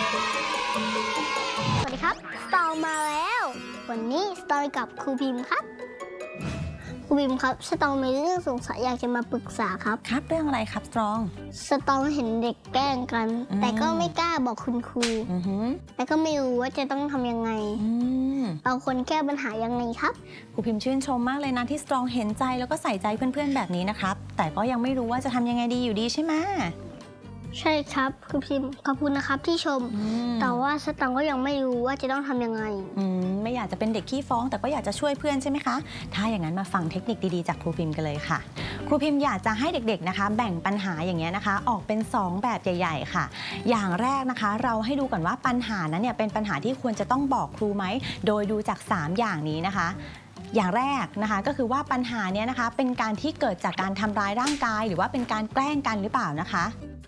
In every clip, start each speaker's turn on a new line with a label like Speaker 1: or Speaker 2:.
Speaker 1: สวัสดีครับสตอร์มาแล้ววันนี้สตอร์กับครูพิมพ์ครับครูพิมพ์ครับสตอร์มีเรื่องสงสัยอยากจะมาปรึกษาครับ
Speaker 2: ครับเรื่องอะไรครับสตรอง
Speaker 1: สตอร์เห็นเด็กแกล้งกันแต่ก็ไม่กล้าบอกคุณครูแต่ก็ไม่รู้ว่าจะต้องทำยังไงเราควรแก้ปัญหายังไงครับ
Speaker 2: ครูพิมพ์ชื่นชมมากเลยนะที่สตรองเห็นใจแล้วก็ใส่ใจเพื่อนๆแบบนี้นะครับแต่ก็ยังไม่รู้ว่าจะทำยังไงดีอยู่ดีใช่ไหม
Speaker 1: ใช่ครับครูพิมพ์ขอบคุณนะครับที่ชมแต่ว่าสตางค์ก็ยังไม่รู้ว่าจะต้องทำยังไง
Speaker 2: ไม่อยากจะเป็นเด็กขี้ฟ้องแต่ก็อยากจะช่วยเพื่อนใช่ไหมคะถ้าอย่างนั้นมาฟังเทคนิคดีๆจากครูพิมพ์กันเลยค่ะครูพิมพ์อยากจะให้เด็กๆนะคะแบ่งปัญหาอย่างเงี้ยนะคะออกเป็น2แบบใหญ่ๆค่ะอย่างแรกนะคะเราให้ดูก่อนว่าปัญหานั้นเนี่ยเป็นปัญหาที่ควรจะต้องบอกครูไหมโดยดูจาก3อย่างนี้นะคะอย่างแรกนะคะก็คือว่าปัญหาเนี้ยนะคะเป็นการที่เกิดจากการทำร้ายร่างกายหรือว่าเป็นการแกล้งกันหรือเปล่านะคะ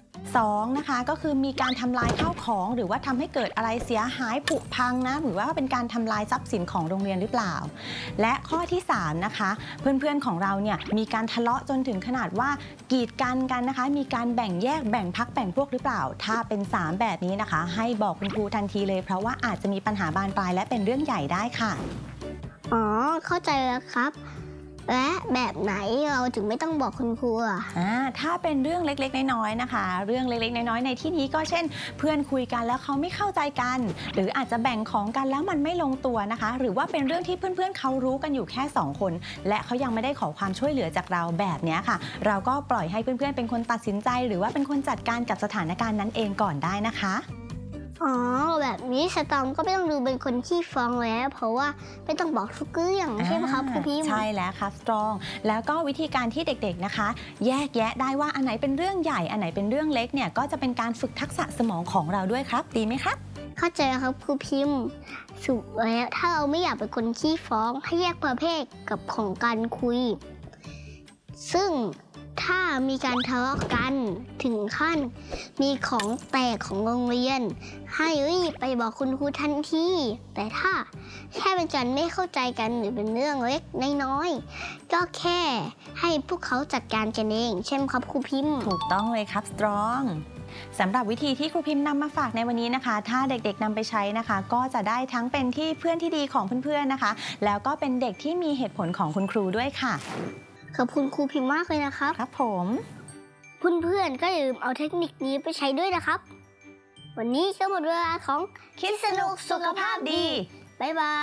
Speaker 2: 2นะคะก็คือมีการทำลายข้าวของหรือว่าทำให้เกิดอะไรเสียหายผุพังนะหรือว่าเป็นการทำลายทรัพย์สินของโรงเรียนหรือเปล่าและข้อที่3นะคะเพื่อนๆของเราเนี่ยมีการทะเลาะจนถึงขนาดว่ากีดกันนะคะมีการแบ่งแยกแบ่งพรรคแบ่งพวกหรือเปล่าถ้าเป็น3แบบนี้นะคะให้บอกคุณครูทันทีเลยเพราะว่าอาจจะมีปัญหาบานปลายและเป็นเรื่องใหญ่ได้ค่ะ
Speaker 1: อ๋อเข้าใจแล้วครับและแบบไหนเราถึงไม่ต้องบอกคุณครู
Speaker 2: ถ้าเป็นเรื่องเล็กๆน้อยๆนะคะเรื่องเล็กๆน้อยๆในที่นี้ก็เช่นเพื่อนคุยกันแล้วเขาไม่เข้าใจกันหรืออาจจะแบ่งของกันแล้วมันไม่ลงตัวนะคะหรือว่าเป็นเรื่องที่เพื่อนๆเขารู้กันอยู่แค่2คนและเขายังไม่ได้ขอความช่วยเหลือจากเราแบบนี้ค่ะเราก็ปล่อยให้เพื่อนๆเป็นคนตัดสินใจหรือว่าเป็นคนจัดการกับสถานการณ์นั้นเองก่อนได้นะคะ
Speaker 1: อ๋อแบบนี้สตองก็ไม่ต้องดูเป็นคนขี้ฟ้องแล้วเพราะว่าไม่ต้องบอกทุกเรื่องใช่ไหมครับครูพิมพ์
Speaker 2: ใช่แล้วครับสตรองแล้วก็วิธีการที่เด็กๆนะคะแยกแยะได้ว่าอันไหนเป็นเรื่องใหญ่อันไหนเป็นเรื่องเล็กเนี่ยก็จะเป็นการฝึกทักษะสมองของเราด้วยครับดีไหมครับ
Speaker 1: เข้าใจครับครูพิมพ์สุดแล้วถ้าเราไม่อยากเป็นคนขี้ฟ้องให้แยกประเภทกับของการคุยซึ่งถ้ามีการทะเลาะกันถึงขั้นมีของแตกของโรงเรียนให้รีบไปบอกคุณครูทันทีแต่ถ้าแค่เป็นการไม่เข้าใจกันหรือเป็นเรื่องเล็กน้อยก็แค่ให้พวกเขาจัดการกันเองใช่ไหมครับครูพิมพ์
Speaker 2: ถูกต้องเลยครับสตรองสำหรับวิธีที่ครูพิมพ์นำมาฝากในวันนี้นะคะถ้าเด็กๆนำไปใช้นะคะก็จะได้ทั้งเป็นที่เพื่อนที่ดีของเพื่อนๆนะคะแล้วก็เป็นเด็กที่มีเหตุผลของคุณครูด้วยค่ะ
Speaker 1: ขอบคุณครูพิมพ์มากเลยนะครับ
Speaker 2: ครับผม
Speaker 1: เพื่อนๆก็อย่าลืมเอาเทคนิคนี้ไปใช้ด้วยนะครับวันนี้ก็หมดเวลาของ
Speaker 2: คิดสนุกสุขภาพดี
Speaker 1: บ๊ายบาย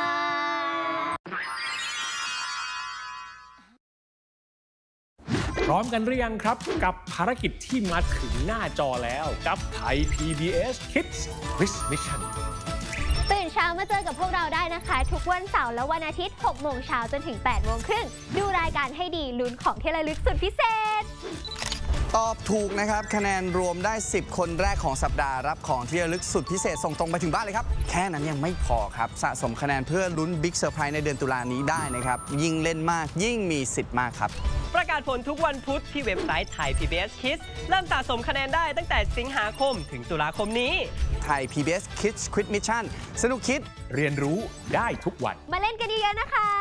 Speaker 3: พร้อมกันหรือยังครับกับภารกิจที่มาถึงหน้าจอแล้วกับไทย PBS Kids Quiz Mission
Speaker 4: ตื่นเช้ามาเจอกับพวกเราได้นะคะทุกวันเสาร์และวันอาทิตย์ 6 โมงเช้าจนถึง 8 โมงครึ่งดูรายการให้ดีลุ้นของที่ระลึกสุดพิเศษ
Speaker 5: ตอบถูกนะครับคะแนนรวมได้10คนแรกของสัปดาห์รับของที่ระลึกสุดพิเศษส่งตรงไปถึงบ้านเลยครับแค่นั้นยังไม่พอครับสะสมคะแนนเพื่อลุ้นบิ๊กเซอร์ไพรส์ในเดือนตุลานี้ได้นะครับยิ่งเล่นมากยิ่งมีสิทธิ์มากครับ
Speaker 6: ประกาศผลทุกวันพุธที่เว็บไซต์ไทย PBS Kids เริ่มสะสมคะแนนได้ตั้งแต่สิงหาคมถึงตุลาคมนี้
Speaker 5: ไทย PBS Kids Quiz Mission สนุกคิด
Speaker 3: เรียนรู้ได้ทุกวัน
Speaker 4: มาเล่นกันเยอะๆนะคะ